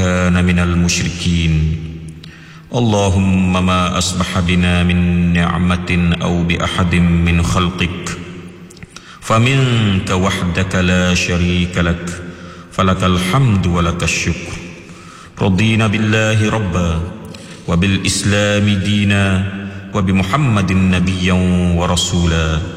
كان من المشركين. اللهم ما أصبح بنا من نعمة أو بأحد من خلقك فمنك وحدك لا شريك لك، فلك الحمد ولك الشكر. رضينا بالله ربا وبالإسلام دينا وبمحمد نبيا ورسولا.